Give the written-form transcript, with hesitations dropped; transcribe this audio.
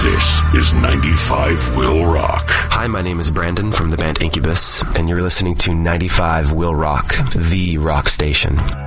This is 95 Will Rock. Hi, my name is Brandon from the band Incubus, and you're listening to 95 Will Rock, the rock station.